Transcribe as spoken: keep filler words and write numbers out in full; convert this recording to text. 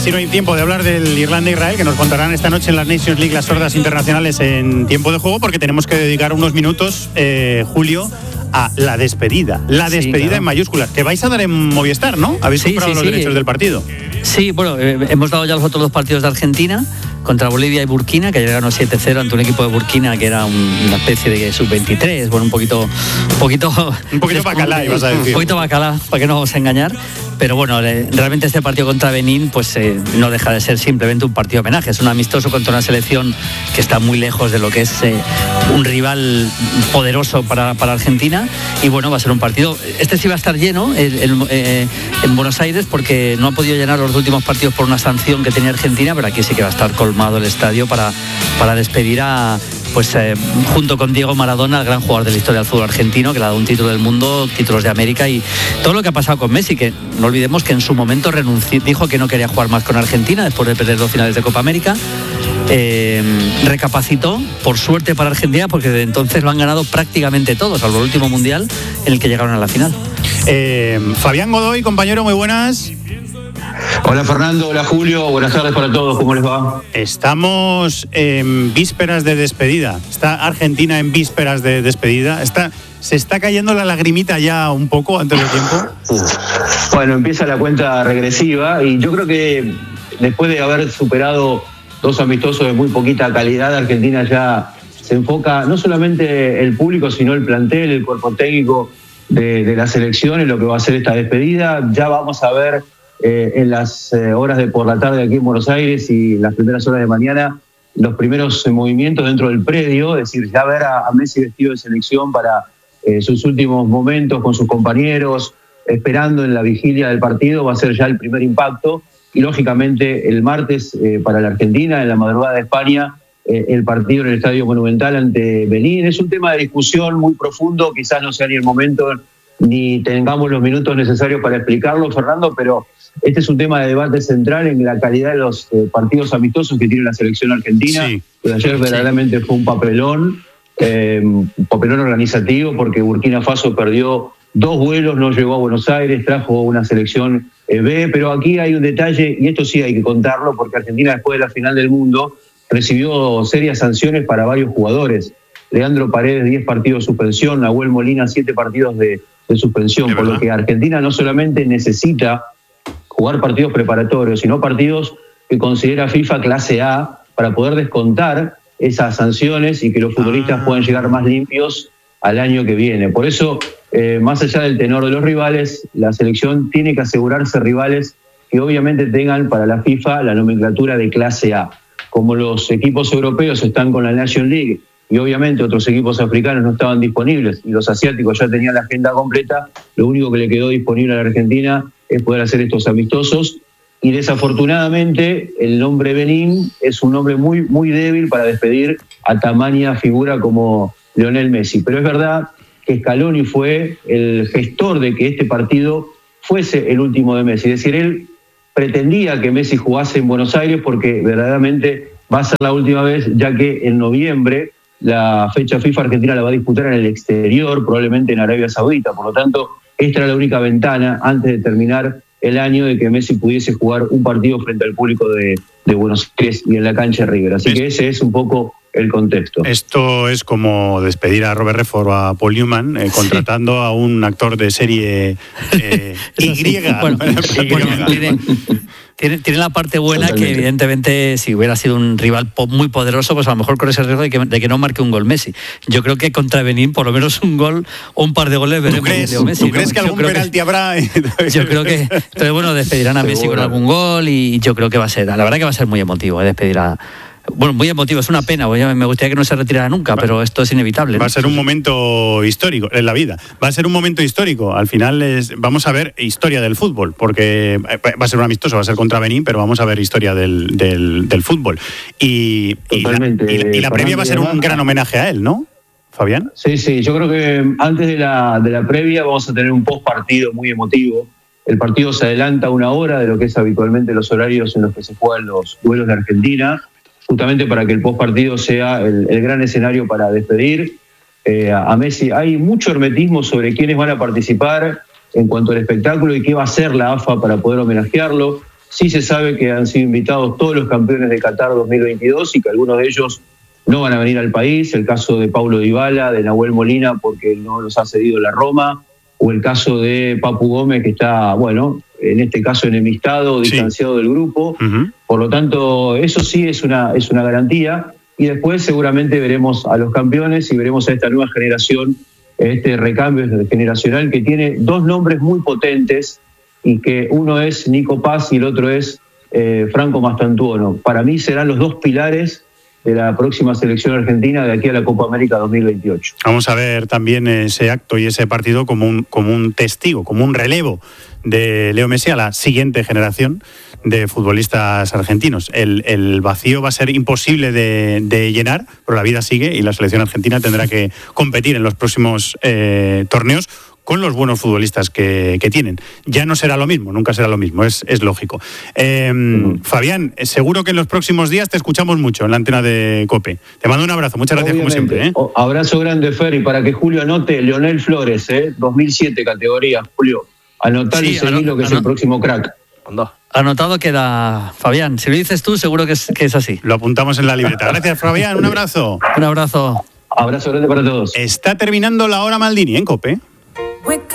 Así no hay tiempo de hablar del Irlanda-Israel, que nos contarán esta noche en las Nations League las sordas internacionales en tiempo de juego, porque tenemos que dedicar unos minutos, eh, Julio, a la despedida. La despedida sí, claro. En mayúsculas. Que vais a dar en Movistar, ¿no? Habéis sí, comprado sí, los sí. derechos del partido. Sí, bueno, eh, hemos dado ya los otros dos partidos de Argentina, contra Bolivia y Burkina, que llegaron siete cero ante un equipo de Burkina que era un, una especie de sub veintitrés, bueno, un poquito... Un poquito, un poquito bacalá, ibas a decir. Un poquito bacalá, para que no vamos a engañar. Pero bueno, realmente este partido contra Benín pues eh, no deja de ser simplemente un partido de homenaje. Es un amistoso contra una selección que está muy lejos de lo que es eh, un rival poderoso para, para Argentina. Y bueno, va a ser un partido... Este sí va a estar lleno el, el, eh, en Buenos Aires, porque no ha podido llenar los últimos partidos por una sanción que tenía Argentina, pero aquí sí que va a estar colmado el estadio para, para despedir a... pues eh, junto con Diego Maradona, el gran jugador de la historia del fútbol argentino, que le ha dado un título del mundo, títulos de América y todo lo que ha pasado con Messi, que no olvidemos que en su momento renunció, dijo que no quería jugar más con Argentina después de perder dos finales de Copa América. Eh, recapacitó, por suerte para Argentina, porque desde entonces lo han ganado prácticamente todos, salvo el último mundial en el que llegaron a la final. Eh, Fabián Godoy, compañero, muy buenas. Hola Fernando, hola Julio, buenas tardes para todos, ¿cómo les va? Estamos en vísperas de despedida, está Argentina en vísperas de despedida, está, ¿se está cayendo la lagrimita ya un poco antes del tiempo? Bueno, empieza la cuenta regresiva y yo creo que después de haber superado dos amistosos de muy poquita calidad, Argentina ya se enfoca no solamente el público, sino el plantel, el cuerpo técnico de, de la selección en lo que va a ser esta despedida. Ya vamos a ver Eh, en las eh, horas de por la tarde aquí en Buenos Aires y las primeras horas de mañana los primeros eh, movimientos dentro del predio, es decir, ya ver a, a Messi vestido de selección para eh, sus últimos momentos con sus compañeros, esperando en la vigilia del partido, va a ser ya el primer impacto. Y lógicamente el martes eh, para la Argentina, en la madrugada de España, eh, el partido en el Estadio Monumental ante Benín. Es un tema de discusión muy profundo, quizás no sea ni el momento ni tengamos los minutos necesarios para explicarlo, Fernando, pero este es un tema de debate central en la calidad de los eh, partidos amistosos que tiene la selección argentina. Sí. Que ayer verdaderamente fue un papelón, eh, un papelón organizativo, porque Burkina Faso perdió dos vuelos, no llegó a Buenos Aires, trajo una selección eh, B, pero aquí hay un detalle, y esto sí hay que contarlo, porque Argentina después de la final del mundo recibió serias sanciones para varios jugadores. Leandro Paredes, diez partidos de suspensión, Nahuel Molina, siete partidos de, de suspensión, por lo que Argentina no solamente necesita jugar partidos preparatorios, sino partidos que considera FIFA clase A para poder descontar esas sanciones y que los futbolistas ah. puedan llegar más limpios al año que viene. Por eso, eh, más allá del tenor de los rivales, la selección tiene que asegurarse rivales que obviamente tengan para la FIFA la nomenclatura de clase A. Como los equipos europeos están con la Nations League y obviamente otros equipos africanos no estaban disponibles y los asiáticos ya tenían la agenda completa, lo único que le quedó disponible a la Argentina es poder hacer estos amistosos. Y desafortunadamente el nombre Benín es un nombre muy, muy débil para despedir a tamaña figura como Lionel Messi. Pero es verdad que Scaloni fue el gestor de que este partido fuese el último de Messi. Es decir, él pretendía que Messi jugase en Buenos Aires porque verdaderamente va a ser la última vez, ya que en noviembre la fecha FIFA Argentina la va a disputar en el exterior, probablemente en Arabia Saudita. Por lo tanto, esta era la única ventana antes de terminar el año de que Messi pudiese jugar un partido frente al público de, de Buenos Aires y en la cancha River. Así que ese es un poco el contexto. Esto es como despedir a Robert Redford o a Paul Newman eh, contratando sí. a un actor de serie eh, Y. Sí. Bueno, bueno, tiene, tiene, tiene la parte buena Totalmente. Que evidentemente si hubiera sido un rival muy poderoso, pues a lo mejor corre ese riesgo de que, de que no marque un gol Messi. Yo creo que contra Benín por lo menos un gol o un par de goles veremos de Leo Messi. ¿Tú crees ¿no? que algún penalti que, habrá? Yo creo que entonces bueno, despedirán a Messi con algún gol y yo creo que va a ser, la verdad que va a ser muy emotivo eh, despedir a Bueno, muy emotivo, es una pena, me gustaría que no se retirara nunca, pero esto es inevitable. Va ¿no? a ser un momento histórico en la vida, va a ser un momento histórico, al final es, vamos a ver historia del fútbol, porque va a ser un amistoso, va a ser contra Benín, pero vamos a ver historia del, del, del fútbol. Y, y la, y la, y la previa va a ser un gran homenaje a él, ¿no, Fabián? Sí, sí, yo creo que antes de la, de la previa vamos a tener un post partido muy emotivo. El partido se adelanta una hora de lo que es habitualmente los horarios en los que se juegan los duelos de Argentina, justamente para que el postpartido sea el, el gran escenario para despedir eh, a Messi. Hay mucho hermetismo sobre quiénes van a participar en cuanto al espectáculo y qué va a hacer la A F A para poder homenajearlo. Sí se sabe que han sido invitados todos los campeones de Qatar dos mil veintidós y que algunos de ellos no van a venir al país. El caso de Paulo Dybala, de Nahuel Molina, porque no los ha cedido la Roma, o el caso de Papu Gómez, que está, bueno, en este caso enemistado, distanciado sí. del grupo. Uh-huh. Por lo tanto, eso sí es una, es una garantía. Y después seguramente veremos a los campeones y veremos a esta nueva generación, este recambio generacional que tiene dos nombres muy potentes, y que uno es Nico Paz y el otro es eh, Franco Mastantuono. Para mí serán los dos pilares de la próxima selección argentina de aquí a la Copa América dos mil veintiocho. Vamos a ver también ese acto y ese partido como un, como un testigo, como un relevo de Leo Messi a la siguiente generación de futbolistas argentinos. El, el vacío va a ser imposible de, de llenar, pero la vida sigue y la selección argentina tendrá que competir en los próximos eh, torneos con los buenos futbolistas que, que tienen. Ya no será lo mismo, nunca será lo mismo, es, es lógico. Eh, uh-huh. Fabián, seguro que en los próximos días te escuchamos mucho en la antena de COPE. Te mando un abrazo, muchas gracias Obviamente. como siempre. ¿eh? O, abrazo grande, Fer, y para que Julio anote, Leonel Flores, ¿eh? dos mil siete categoría, Julio. Anotar y seguir lo que es el próximo crack. Anda. Anotado queda, Fabián. Si lo dices tú, seguro que es, que es así. Lo apuntamos en la libreta. Gracias, Fabián, un abrazo. Un abrazo. Abrazo grande para todos. Está terminando la hora Maldini en COPE.